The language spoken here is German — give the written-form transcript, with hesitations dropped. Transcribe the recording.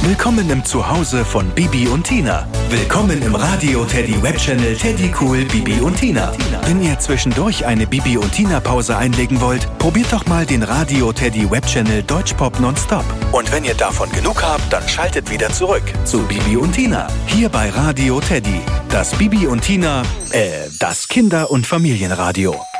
Willkommen im Zuhause von Bibi und Tina. Willkommen im Radio Teddy Webchannel Teddy Cool Bibi und Tina. Wenn ihr zwischendurch eine Bibi und Tina Pause einlegen wollt, probiert doch mal den Radio Teddy Webchannel Deutschpop Nonstop. Und wenn ihr davon genug habt, dann schaltet wieder zurück zu Bibi und Tina. Hier bei Radio Teddy. Das Bibi und Tina, das Kinder- und Familienradio.